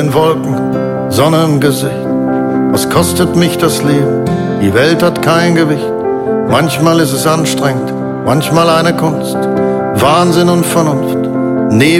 In Wolken, Sonne im Gesicht. Was kostet mich das Leben? Die Welt hat kein Gewicht. Manchmal ist es anstrengend, manchmal eine Kunst. Wahnsinn und Vernunft.